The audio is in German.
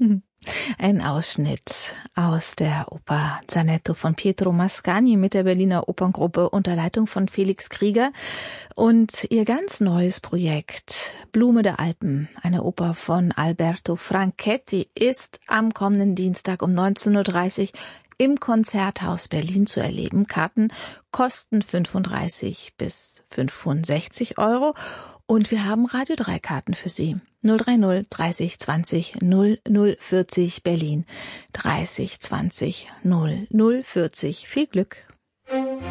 Ein Ausschnitt aus der Oper Zanetto von Pietro Mascagni mit der Berliner Operngruppe unter Leitung von Felix Krieger und ihr ganz neues Projekt Blume der Alpen, eine Oper von Alberto Franchetti, ist am kommenden Dienstag um 19:30 Uhr im Konzerthaus Berlin zu erleben. Karten kosten 35 bis 65 Euro und wir haben Radio 3 Karten für Sie. 030 30 20 0040 Berlin 30 20 0040. Viel Glück!